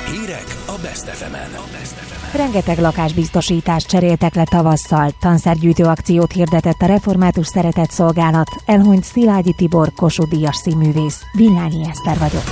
Hírek a Best FM-en. Rengeteg lakásbiztosítást cseréltek le tavasszal. Tanszergyűjtő akciót hirdetett a Református Szeretetszolgálat. Elhunyt Szilágyi Tibor, Kossuth Díjas színművész. Villányi Eszter vagyok.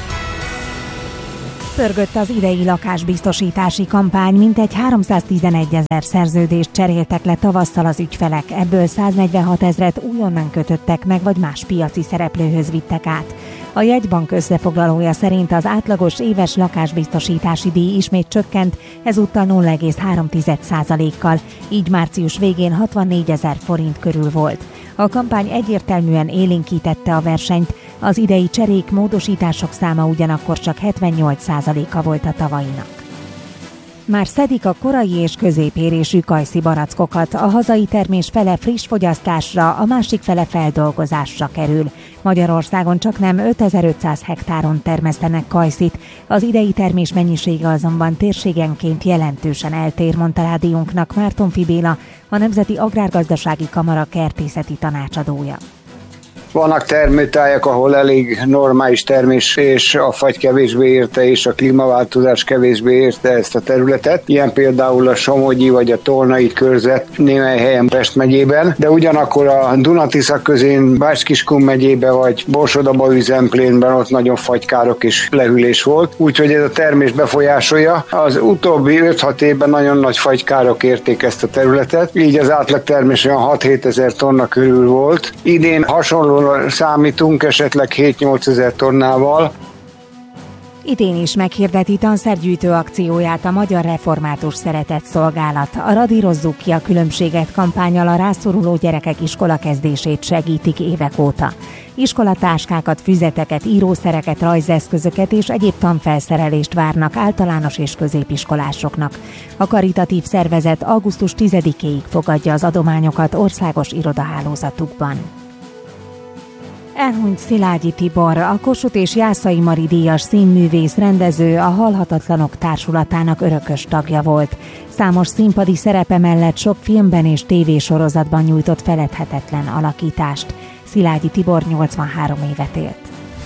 Pörgött az idei lakásbiztosítási kampány, mintegy 311 000 szerződést cseréltek le tavasszal az ügyfelek, ebből 146 000-et újonnan kötöttek meg, vagy más piaci szereplőhöz vittek át. A jegybank összefoglalója szerint az átlagos éves lakásbiztosítási díj ismét csökkent, ezúttal 0,3%-kal, így március végén 64 000 forint körül volt. A kampány egyértelműen élénkítette a versenyt, az idei cserék, módosítások száma ugyanakkor csak 78%-a volt a tavalyinak. Már szedik a korai és középérésű kajszi barackokat, a hazai termés fele friss fogyasztásra, a másik fele feldolgozásra kerül. Magyarországon csaknem 5500 hektáron termesztenek kajszit, az idei termés mennyisége azonban térségenként jelentősen eltér, mondta rádiónknak Mártonffy Béla, a Nemzeti Agrárgazdasági Kamara kertészeti tanácsadója. Vannak termőtájak, ahol elég normális termés, és a fagy kevésbé érte, és a klímaváltozás kevésbé érte ezt a területet. Ilyen például a Somogyi vagy a Tolnai körzet némely helyen Pest megyében, de ugyanakkor a Duna-Tisza közén Bács-Kiskun megyében vagy Borsod-Abaúj Zemplénben ott nagyon fagykárok és lehűlés volt. Úgyhogy ez a termés befolyásolja. Az utóbbi 5-6 évben nagyon nagy fagykárok érték ezt a területet, így az átlag termés olyan 6-7 ezer tonna körül volt. Idén hasonló számítunk esetleg 7-8 ezer tonnával. Idén is meghirdeti tanszergyűjtő akcióját a Magyar Református Szeretetszolgálat. A Radírozzuk ki a különbséget kampánnyal a rászoruló gyerekek iskolakezdését segítik évek óta. Iskolatáskákat, füzeteket, írószereket, rajzeszközöket és egyéb tanfelszerelést várnak általános és középiskolásoknak. A karitatív szervezet augusztus 10-éig fogadja az adományokat országos irodahálózatukban. Elhunyt Szilágyi Tibor, a Kossuth és Jászai Mari díjas színművész, rendező, a Halhatatlanok Társulatának örökös tagja volt. Számos színpadi szerepe mellett sok filmben és tévésorozatban nyújtott feledhetetlen alakítást. Szilágyi Tibor 83 évet élt.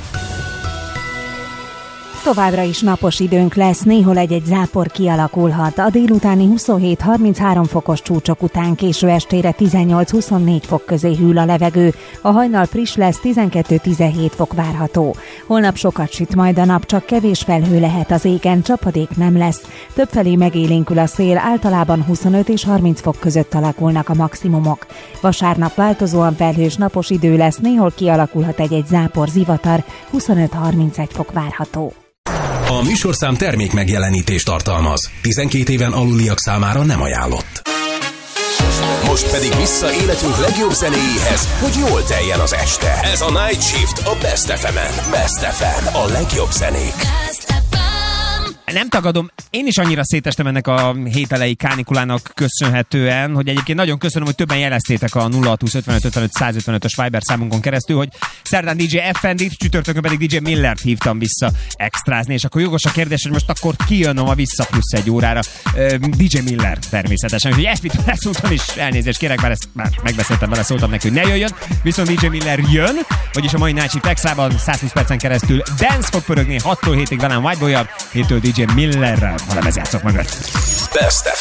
Továbbra is napos időnk lesz, néhol egy-egy zápor kialakulhat. A délutáni 27-33 fokos csúcsok után késő estére 18-24 fok közé hűl a levegő. A hajnal friss lesz, 12-17 fok várható. Holnap sokat süt majd a nap, csak kevés felhő lehet az égen, csapadék nem lesz. Többfelé megélénkül a szél, általában 25 és 30 fok között alakulnak a maximumok. Vasárnap változóan felhős napos idő lesz, néhol kialakulhat egy-egy zápor, zivatar, 25-31 fok várható. A műsorszám termék megjelenítést tartalmaz. 12 éven aluliak számára nem ajánlott. Most pedig vissza életünk legjobb zenéjéhez, hogy jól teljen az este. Ez a Night Shift a Best FM-en. Best FM, a legjobb zenék. Nem tagadom, én is annyira szétestem ennek a hételei kánikulának köszönhetően, hogy egyébként nagyon köszönöm, hogy többen jeleztétek a 0620 55 55 155-ös Viber számunkon keresztül, hogy szerdán DJ Effendit, csütörtökön pedig DJ Millert hívtam vissza extrázni, és akkor jogos a kérdés, hogy most akkor ki jön a vissza plusz egy órára. DJ Miller természetesen, úgyhogy F-it leszúton is elnézést kérek, bár ezt már megbeszéltem vele, szóltam neki, hogy ne jöjjön, viszont DJ Miller jön, vagyis a mai Night Shift Extrában 120 percen keresztül dance fog pörögni 6-tól 7-ig velem Whiteboy-jal, 7-től DJ Millerrel a lemezjátszók mögött. Best